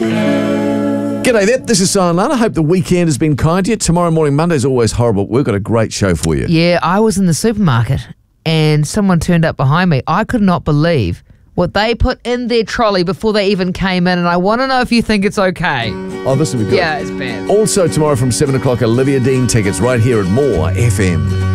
G'day there, this is Simon Lana. I hope the weekend has been kind to you. Tomorrow morning, Monday's always horrible. We've got a great show for you. Yeah, I was in the supermarket and someone turned up behind me. I could not believe what they put in their trolley before they even came in, and I want to know if you think it's okay. Oh, this will be good. Yeah, it's bad. Also tomorrow from 7 o'clock, Olivia Dean tickets right here at More FM.